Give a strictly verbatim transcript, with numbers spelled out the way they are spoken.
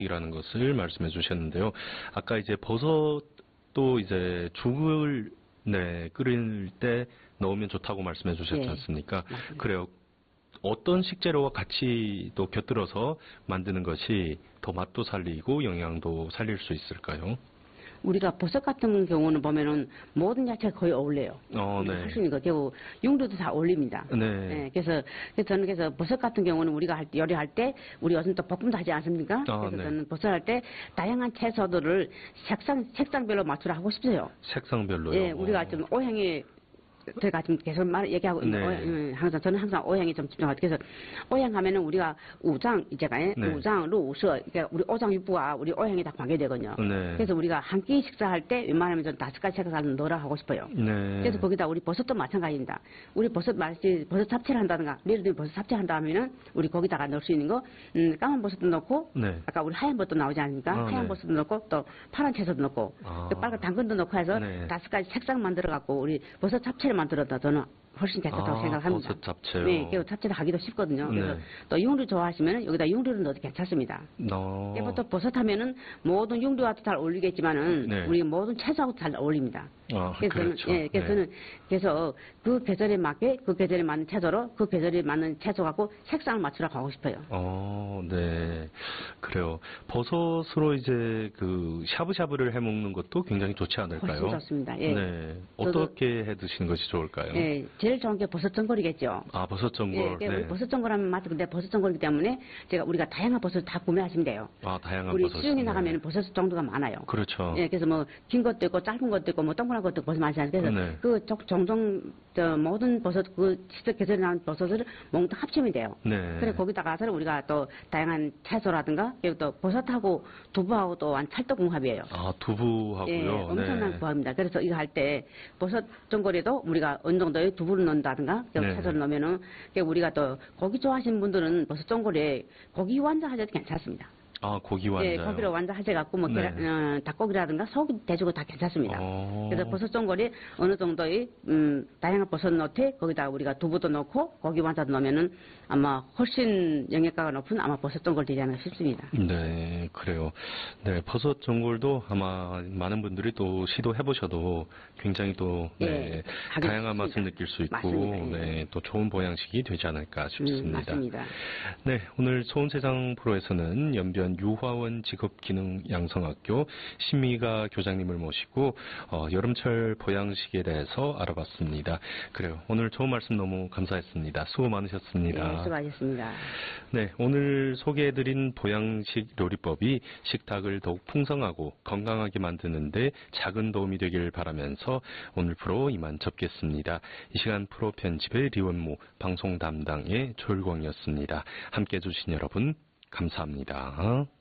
이라는 것을 말씀해 주셨는데요. 아까 이제 버섯도 이제 죽을 네, 끓일 때 넣으면 좋다고 말씀해 주셨지 예, 않습니까? 맞습니다. 그래요. 어떤 식재료와 같이 또 곁들여서 만드는 것이 더 맛도 살리고 영양도 살릴 수 있을까요? 우리가 버섯 같은 경우는 보면은 모든 야채가 거의 어울려요. 어, 네. 할 수 있는 거, 결국 융도도 다 어울립니다. 네. 예, 그래서, 그래서 저는 그래서 버섯 같은 경우는 우리가 할 때, 요리할 때 우리 요즘 또 볶음도 하지 않습니까? 아, 그래서 네. 저는 버섯 할 때 다양한 채소들을 색상 색상별로 맞추라 하고 싶어요. 색상별로요. 예, 우리가 좀 오향이 제가 지금 계속 말 얘기하고 있는 네. 오향, 음, 항상 저는 항상 오향에 좀 집중하고 그래서 오향하면은 우리가 우장 이제가 예? 네. 우장, 루서 그러니까 우리 오장육부와 우리 오향이 다 관계되거든요. 네. 그래서 우리가 한 끼 식사할 때 웬만하면 좀 다섯 가지 색깔을 넣으라 하고 싶어요. 네. 그래서 거기다 우리 버섯도 마찬가지입니다. 우리 버섯 맛이 버섯 잡채를 한다든가 예를 들면 버섯 잡채 한다 하면은 우리 거기다가 넣을 수 있는 거 음, 까만 버섯도 넣고 네. 아까 우리 하얀 버섯도 나오지 않습니까? 아, 하얀 네. 버섯도 넣고 또 파란 채소도 넣고 아. 또 빨간 당근도 넣고 해서 네. 다섯 다섯 가지 색상 만들어 갖고 우리 버섯 잡채를 만들었다 저는 훨씬 괜찮다고 아, 생각합니다. 버섯 잡채요. 네, 그리고 잡채도 하기도 쉽거든요. 그래서 네. 또 융류 좋아하시면 여기다 융류를 넣어도 괜찮습니다. 어. 이것도 버섯 하면은 모든 융류와도 잘 어울리겠지만은 네. 우리 모든 채소하고도 잘 어울립니다. 아, 그래서 그렇죠. 저는, 예, 그래서 네. 저는 그래서 그 계절에 맞게 그 계절에 맞는 채소로 그 계절에 맞는 채소 갖고 색상을 맞추라고 하고 싶어요. 어, 네. 그래요. 버섯으로 이제 그 샤브샤브를 해 먹는 것도 굉장히 좋지 않을까요? 훨씬 좋습니다. 예. 네. 저도- 어떻게 해 드시는 것이 좋을까요? 예, 제일 좋은 게 버섯 전골이겠죠. 아, 버섯 전골. 예, 그러니까 네. 우리 버섯 전골하면 맞죠. 근데 버섯 전골이기 때문에 제가 우리가 다양한 버섯을 다 구매하시면 돼요. 아, 다양한 우리 버섯. 시중에 나가면 버섯 종류가 많아요. 그렇죠. 예, 그래서 뭐 긴 것도 있고 짧은 것도 있고 뭐 동그란 것도 있고 버섯 많잖아요. 그래서 네. 그 종- 종종 저 모든 버섯 그 시절 계절에 나온 버섯을 몽땅 합치면 돼요. 네. 그래 거기다가서 우리가 또 다양한 채소라든가 그리고 또 버섯하고 두부하고 또한 찰떡궁합이에요. 아, 두부하고요. 예, 엄청난 네. 구합입니다. 그래서 이거 할 때 버섯 전골에도 우리가 어느 정도의 두부를 넣는다든가 네. 채소를 넣으면은 그리고 우리가 또 고기 좋아하시는 분들은 버섯 전골에 고기 완자 하셔도 괜찮습니다. 아, 고기 완자요. 예, 고기로 완자 하셔갖고 뭐 네. 계란, 어, 닭고기라든가 소고기, 돼지고기 다 괜찮습니다. 어. 그래서 버섯 전골이 어느 정도의 음, 다양한 버섯 넣되 거기다 우리가 두부도 넣고 고기 완자도 넣으면은 아마 훨씬 영양가가 높은 아마 버섯 전골 되지 않을까 싶습니다. 네, 그래요. 네, 버섯 전골도 아마 많은 분들이 또 시도해 보셔도 굉장히 또 네, 예, 하기 다양한 맛을 쉽습니다. 느낄 수 있고 맞습니다. 예. 네, 또 좋은 보양식이 되지 않을까 싶습니다. 음, 맞습니다. 네, 오늘 소은세상 프로에서는 연변 유화원 직업기능양성학교 신미가 교장님을 모시고 어, 여름철 보양식에 대해서 알아봤습니다. 그래요. 오늘 좋은 말씀 너무 감사했습니다. 수고 많으셨습니다. 네, 수고하셨습니다. 네, 오늘 소개해드린 보양식 요리법이 식탁을 더욱 풍성하고 건강하게 만드는데 작은 도움이 되길 바라면서 오늘 프로 이만 접겠습니다. 이 시간 프로 편집의 리원무, 방송 담당의 조일광이었습니다. 함께 해주신 여러분 감사합니다.